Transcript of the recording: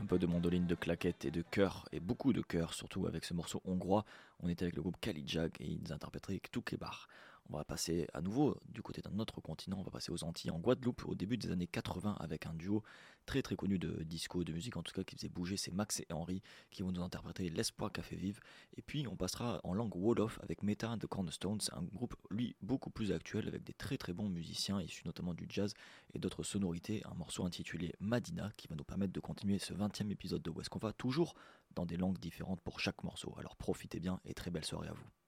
Un peu de mandoline, de claquettes et de chœur, et beaucoup de chœur, surtout avec ce morceau hongrois. On était avec le groupe Kalijag et ils interprétaient Ktukebar. On va passer à nouveau du côté d'un autre continent, on va passer aux Antilles, en Guadeloupe, au début des années 80, avec un duo très très connu de disco, de musique en tout cas, qui faisait bouger, c'est Max et Henry, qui vont nous interpréter L'espoir qu'a fait vivre. Et puis on passera en langue Wolof avec Meta and the Cornerstones, un groupe lui beaucoup plus actuel, avec des très très bons musiciens issus notamment du jazz et d'autres sonorités, un morceau intitulé Madina, qui va nous permettre de continuer ce 20e épisode de Où est-ce qu'on va, toujours dans des langues différentes pour chaque morceau. Alors profitez bien et très belle soirée à vous.